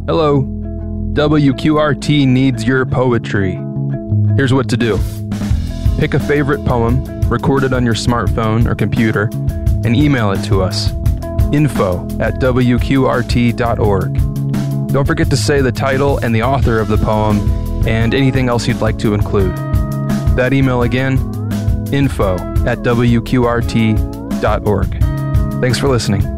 Hello, WQRT needs your poetry. Here's what to do. Pick a favorite poem, record it on your smartphone or computer, and email it to us. info@wqrt.org. Don't forget to say the title and the author of the poem and anything else you'd like to include. That email again, info@wqrt.org. Thanks for listening.